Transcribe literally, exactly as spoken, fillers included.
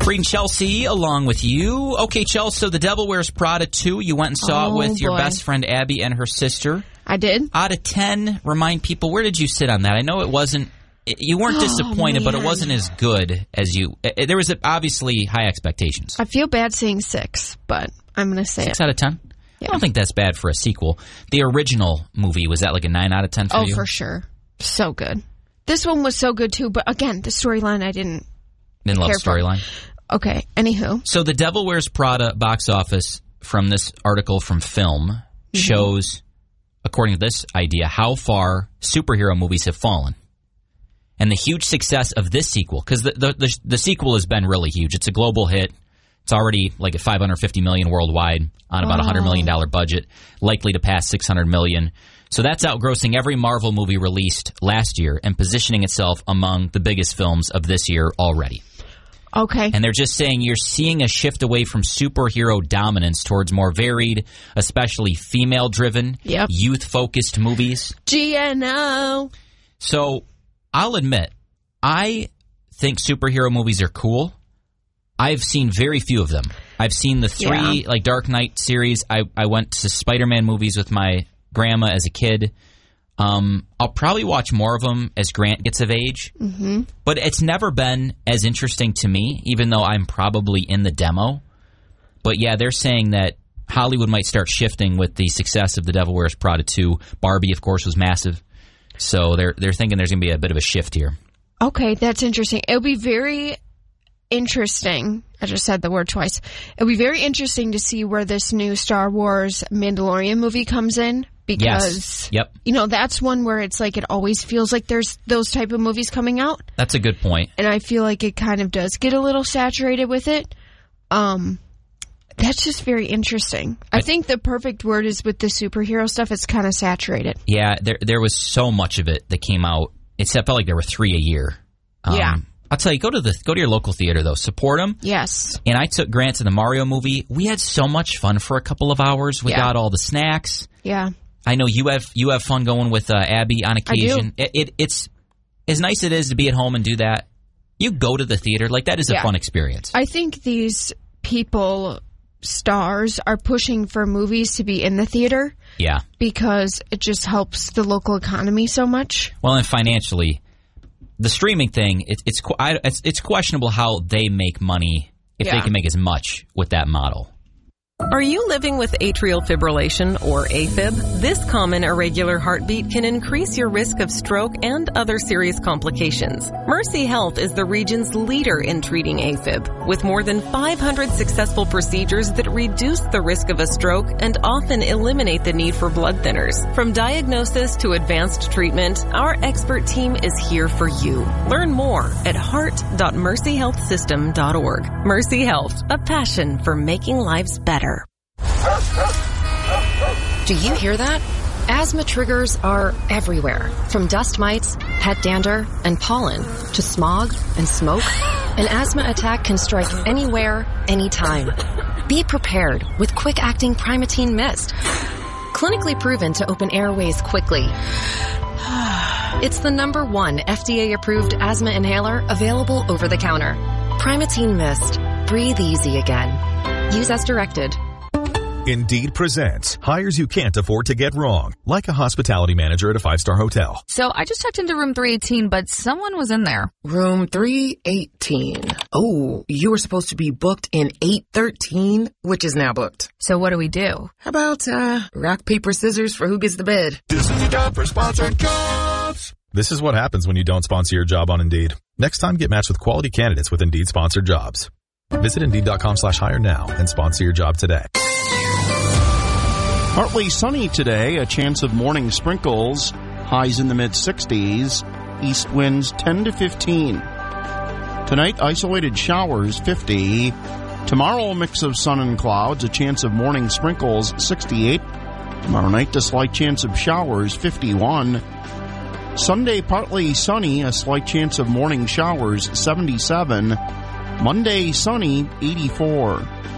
Reading Chelsea along with you. Okay, Chelsea, so The Devil Wears Prada two, you went and saw oh, it with boy. your best friend Abby and her sister. I did. Out of ten, remind people, where did you sit on that? I know it wasn't, you weren't oh, disappointed, man. but it wasn't as good as you, there was obviously high expectations. I feel bad saying six, but I'm going to say Six it. out of ten? Yeah. I don't think that's bad for a sequel. The original movie, was that like a nine out of ten for oh, you? Oh, for sure. So good. This one was so good, too, but again, the storyline I didn't Didn't love care the storyline? for. Okay, anywho. So The Devil Wears Prada box office from this article from Film mm-hmm. shows, according to this idea, how far superhero movies have fallen. And the huge success of this sequel, because the, the, the, the sequel has been really huge. It's a global hit. It's already like at five hundred fifty million dollars worldwide on about a one hundred million dollars budget, likely to pass six hundred million dollars. So that's outgrossing every Marvel movie released last year and positioning itself among the biggest films of this year already. Okay. And they're just saying you're seeing a shift away from superhero dominance towards more varied, especially female-driven, yep. youth-focused movies. G N O. So I'll admit, I think superhero movies are cool. I've seen very few of them. I've seen the three, yeah. like Dark Knight series. I, I went to Spider-Man movies with my grandma as a kid. Um, I'll probably watch more of them as Grant gets of age. Mm-hmm. But it's never been as interesting to me, even though I'm probably in the demo. But yeah, they're saying that Hollywood might start shifting with the success of The Devil Wears Prada two. Barbie, of course, was massive. So they're they're thinking there's going to be a bit of a shift here. Okay, that's interesting. It'll be very interesting. I just said the word twice. It'll be very interesting to see where this new Star Wars Mandalorian movie comes in. Because, yes. Yep. you know, that's one where it's like it always feels like there's those type of movies coming out. That's a good point. And I feel like it kind of does get a little saturated with it. Um, that's just very interesting. I, I think the perfect word is with the superhero stuff, it's kind of saturated. Yeah, there there was so much of it that came out. It felt like there were three a year. Um, yeah. I'll tell you, go to the go to your local theater, though. Support them. Yes. And I took Grant to the Mario movie. We had so much fun for a couple of hours. We yeah. got all the snacks. Yeah. I know you have you have fun going with uh, Abby on occasion. I do. It, it, it's as nice as it is to be at home and do that. You go to the theater. Like, that is a yeah. fun experience. I think these people, stars, are pushing for movies to be in the theater. Yeah. Because it just helps the local economy so much. Well, and financially, the streaming thing, it, it's, I, it's it's questionable how they make money if yeah. they can make as much with that model. Are you living with atrial fibrillation or AFib? This common irregular heartbeat can increase your risk of stroke and other serious complications. Mercy Health is the region's leader in treating AFib, with more than five hundred successful procedures that reduce the risk of a stroke and often eliminate the need for blood thinners. From diagnosis to advanced treatment, our expert team is here for you. Learn more at heart dot mercy health system dot org. Mercy Health, a passion for making lives better. Do you hear that? Asthma triggers are everywhere, from dust mites, pet dander, and pollen, to smog and smoke. An asthma attack can strike anywhere, anytime. Be prepared with quick-acting Primatene Mist. Clinically proven to open airways quickly. It's the number one F D A-approved asthma inhaler available over the counter. Primatene Mist. Breathe easy again. Use as directed. Indeed presents hires you can't afford to get wrong, like a hospitality manager at a five-star hotel. So I just checked into room three eighteen, but someone was in there. Room three eighteen. Oh, you were supposed to be booked in eight thirteen, which is now booked. So what do we do? How about, uh, rock, paper, scissors for who gets the bed? This is the job for sponsored jobs. This is what happens when you don't sponsor your job on Indeed. Next time, get matched with quality candidates with Indeed sponsored jobs. Visit Indeed.com slash hire now and sponsor your job today. Partly sunny today, a chance of morning sprinkles, highs in the mid-sixties, east winds ten to fifteen. Tonight, isolated showers, fifty. Tomorrow, a mix of sun and clouds, a chance of morning sprinkles, sixty-eight. Tomorrow night, a slight chance of showers, fifty-one. Sunday, partly sunny, a slight chance of morning showers, seventy-seven. Monday, sunny, eighty-four.